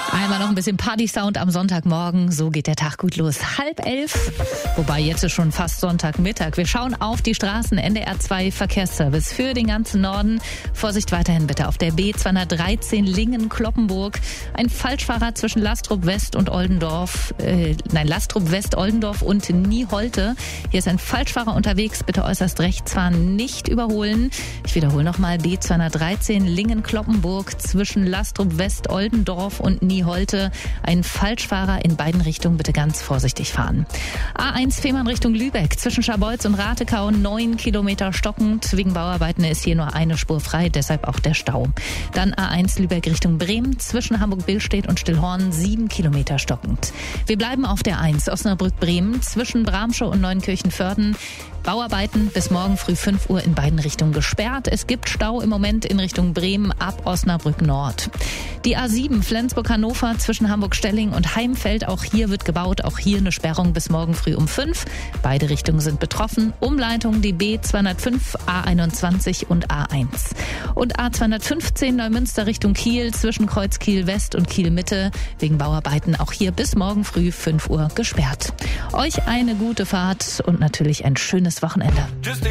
Einmal noch ein bisschen Party-Sound am Sonntagmorgen. So geht der Tag gut los. 10:30. Wobei jetzt ist schon fast Sonntagmittag. Wir schauen auf die Straßen. NDR 2 Verkehrsservice für den ganzen Norden. Vorsicht weiterhin bitte auf der B213 Lingen-Kloppenburg. Ein Falschfahrer zwischen Lastrup West und Lastrup West Oldendorf und Nieholte. Hier ist ein Falschfahrer unterwegs. Bitte äußerst rechts fahren, nicht überholen. Ich wiederhole nochmal B213 Lingen-Kloppenburg zwischen Lastrup West Oldendorf und Nieholte. Ein Falschfahrer in beiden Richtungen, bitte ganz vorsichtig fahren. A1 Fehmarn Richtung Lübeck, zwischen Scharbeutz und Ratekau 9 Kilometer stockend. Wegen Bauarbeiten ist hier nur eine Spur frei, deshalb auch der Stau. Dann A1 Lübeck Richtung Bremen, zwischen Hamburg-Billstedt und Stillhorn 7 Kilometer stockend. Wir bleiben auf der 1 Osnabrück-Bremen, zwischen Bramsche und Neunkirchen-Vörden. Bauarbeiten bis morgen früh 5 Uhr in beiden Richtungen gesperrt. Es gibt Stau im Moment in Richtung Bremen ab Osnabrück Nord. Die A7 Flensburg-Hannover zwischen Hamburg-Stelling und Heimfeld. Auch hier wird gebaut. Auch hier eine Sperrung bis morgen früh um 5. Beide Richtungen sind betroffen. Umleitung die B205, A21 und A1. Und A215 Neumünster Richtung Kiel zwischen Kreuz Kiel West und Kiel Mitte. Wegen Bauarbeiten auch hier bis morgen früh 5 Uhr gesperrt. Euch eine gute Fahrt und natürlich ein schönes Wochenende.